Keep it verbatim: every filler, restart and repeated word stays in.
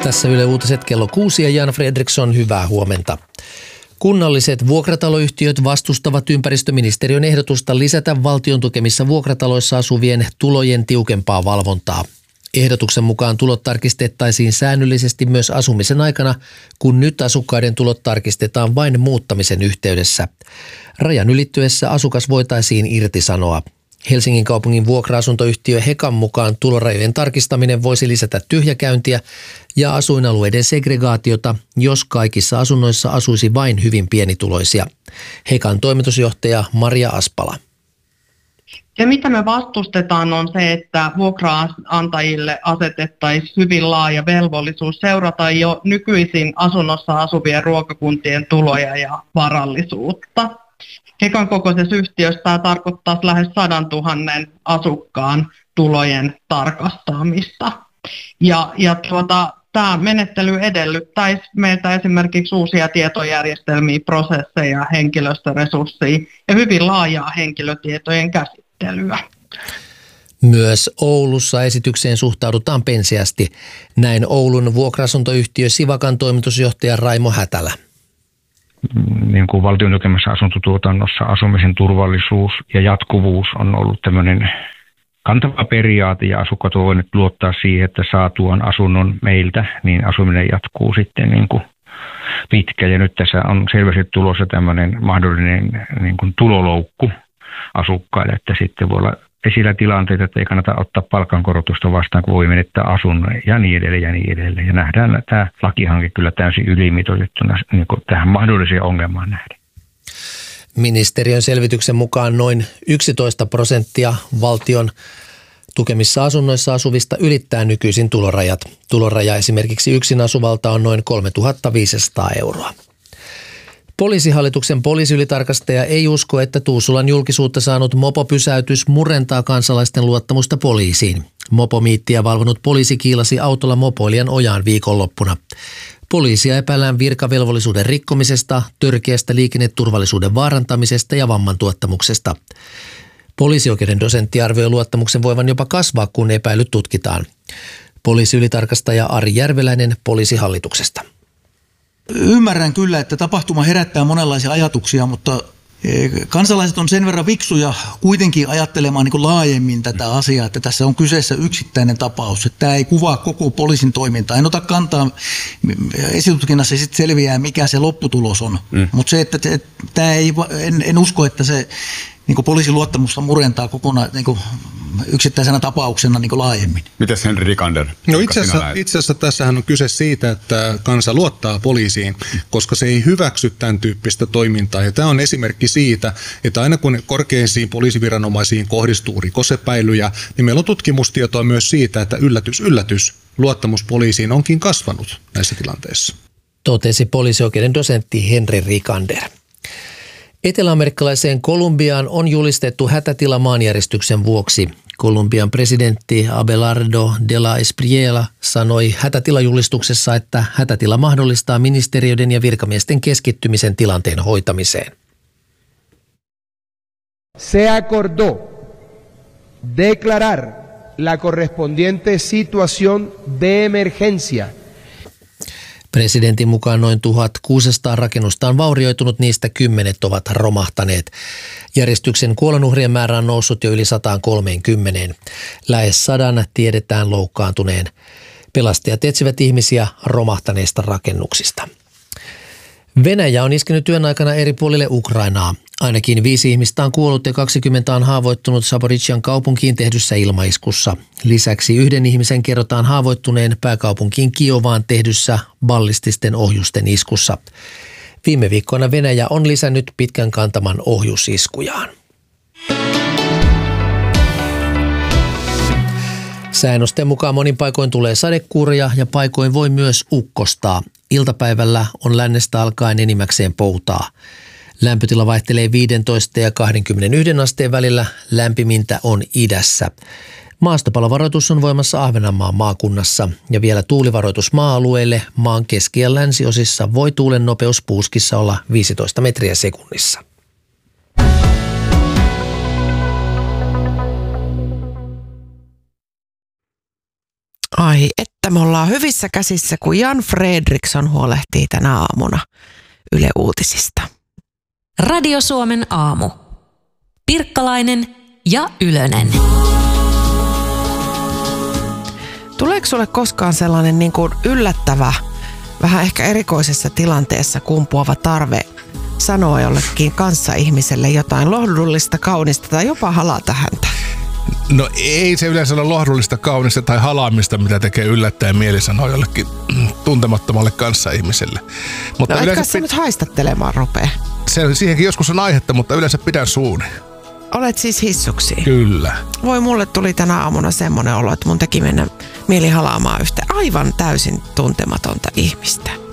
Tässä Yle Uutiset kello kuusi ja Jan Fredriksson, hyvää huomenta. Kunnalliset vuokrataloyhtiöt vastustavat ympäristöministeriön ehdotusta lisätä valtion tukemissa vuokrataloissa asuvien tulojen tiukempaa valvontaa. Ehdotuksen mukaan tulot tarkistettaisiin säännöllisesti myös asumisen aikana, kun nyt asukkaiden tulot tarkistetaan vain muuttamisen yhteydessä. Rajan ylittyessä asukas voitaisiin irtisanoa. Helsingin kaupungin vuokra-asuntoyhtiö Hekan mukaan tulorajojen tarkistaminen voisi lisätä tyhjäkäyntiä ja asuinalueiden segregaatiota, jos kaikissa asunnoissa asuisi vain hyvin pienituloisia. Hekan toimitusjohtaja Maria Aspala. Se, mitä me vastustetaan, on se, että vuokraantajille asetettaisiin hyvin laaja velvollisuus seurata jo nykyisin asunnossa asuvien ruokakuntien tuloja ja varallisuutta. Hekan kokoisessa yhtiössä tämä tarkoittaa lähes sadan tuhannen asukkaan tulojen tarkastamista. Ja, ja tuota, tämä menettely edellyttäisi meiltä esimerkiksi uusia tietojärjestelmiä, prosesseja, henkilöstöresursseja ja hyvin laajaa henkilötietojen käsittelyä. Myös Oulussa esitykseen suhtaudutaan penseästi. Näin Oulun vuokra-asuntoyhtiö Sivakan toimitusjohtaja Raimo Hätälä. Niin kuin valtion tukemassa asuntotuotannossa asumisen turvallisuus ja jatkuvuus on ollut tämmöinen kantava periaate ja asukkaat ovat voineet luottaa siihen, että saatuaan asunnon meiltä, niin asuminen jatkuu sitten niin kuin pitkä. Ja nyt tässä on selvästi tulossa tämmöinen mahdollinen niin kuin tuloloukku asukkaille, että sitten voi olla esillä tilanteita, että ei kannata ottaa palkankorotusta vastaan, kun voi menettää asunnon ja niin edelleen ja niin edelleen. Ja nähdään tämä lakihanke kyllä täysin ylimitoitettuna niin kuin tähän mahdolliseen ongelmaan nähden. Ministeriön selvityksen mukaan noin yksitoista prosenttia valtion tukemissa asunnoissa asuvista ylittää nykyisin tulorajat. Tuloraja esimerkiksi yksin asuvalta on noin kolmetuhattaviisisataa euroa. Poliisihallituksen poliisiylitarkastaja ei usko, että Tuusulan julkisuutta saanut mopopysäytys murentaa kansalaisten luottamusta poliisiin. Mopomiittiä valvonut poliisi kiilasi autolla mopoilijan ojaan viikonloppuna. Poliisia epäillään virkavelvollisuuden rikkomisesta, törkeästä liikenneturvallisuuden vaarantamisesta ja vammantuottamuksesta. Poliisioikeuden dosentti arvioi luottamuksen voivan jopa kasvaa, kun epäilyt tutkitaan. Poliisiylitarkastaja Ari Järveläinen Poliisihallituksesta. Ymmärrän kyllä, että tapahtuma herättää monenlaisia ajatuksia, mutta kansalaiset on sen verran viksuja kuitenkin ajattelemaan niin kuin laajemmin tätä asiaa, että tässä on kyseessä yksittäinen tapaus. Että tämä ei kuvaa koko poliisin toimintaa. En ota kantaa, esitutkinnassa sitten selviää, mikä se lopputulos on. Mm. Mutta se, että tämä ei, en, en usko, että se niin kuin poliisin luottamusta murentaa kokonaan niin kuin yksittäisenä tapauksena niin kuin laajemmin. Mites Henri Rikander? No itse asiassa, itse asiassa tässähän on kyse siitä, että kansa luottaa poliisiin, koska se ei hyväksy tämän tyyppistä toimintaa. Ja tämä on esimerkki siitä, että aina kun korkeisiin poliisiviranomaisiin kohdistuu rikosepäilyjä, niin meillä on tutkimustietoa myös siitä, että yllätys, yllätys, luottamus poliisiin onkin kasvanut näissä tilanteissa. Totesi poliisioikeuden dosentti Henri Rikander. Eteläamerikkalaiseen Kolumbiaan on julistettu hätätila maanjäristyksen vuoksi. Kolumbian presidentti Abelardo de la Espriella sanoi hätätilajulistuksessa, että hätätila mahdollistaa ministeriöiden ja virkamiesten keskittymisen tilanteen hoitamiseen. Se acordó declarar la correspondiente situación de emergencia. Presidentin mukaan noin tuhatkuusisataa rakennusta on vaurioitunut, niistä kymmenet ovat romahtaneet. Järjestyksen kuolonuhrien määrä on noussut jo yli sata kolmekymmentä. Lähes sadan tiedetään loukkaantuneen. Pelastajat etsivät ihmisiä romahtaneista rakennuksista. Venäjä on iskenyt työn aikana eri puolille Ukrainaa. Ainakin viisi ihmistä on kuollut ja kaksikymmentä on haavoittunut Zaporizhian kaupunkiin tehdyssä ilmaiskussa. Lisäksi yhden ihmisen kerrotaan haavoittuneen pääkaupunkiin Kiovaan tehdyssä ballististen ohjusten iskussa. Viime viikkoina Venäjä on lisännyt pitkän kantaman ohjusiskujaan. Säännösten mukaan monin paikoin tulee sadekuuria ja paikoin voi myös ukkostaa. Iltapäivällä on lännestä alkaen enimmäkseen poutaa. Lämpötila vaihtelee viisitoista ja kaksikymmentäyksi asteen välillä, lämpimintä on idässä. Maastopalovaroitus on voimassa Ahvenanmaan maakunnassa ja vielä tuulivaroitus maa-alueille. Maan keski- ja länsiosissa voi tuulen nopeus puuskissa olla viisitoista metriä sekunnissa. Ai että. että me ollaan hyvissä käsissä, kun Jan Fredriksson huolehtii tänä aamuna Yle Uutisista. Radio Suomen aamu. Pirkkalainen ja Ylönen. Tuleeko sulle koskaan sellainen niin kuin yllättävä, vähän ehkä erikoisessa tilanteessa kumpuava tarve sanoa jollekin kanssaihmiselle jotain lohdullista, kaunista tai jopa halata häntä? No ei se yleensä ole lohdullista, kaunista tai halaamista, mitä tekee yllättäen mieli sanoa jollekin tuntemattomalle kanssaihmiselle. Mutta no etkä sä pit- nyt haistattelemaan rupea? Se, siihenkin joskus on aihetta, mutta yleensä pidän suuni. Olet siis hissuksi? Kyllä. Voi, mulle tuli tänä aamuna semmoinen olo, että mun teki mennä mieli halaamaan yhtä aivan täysin tuntematonta ihmistä.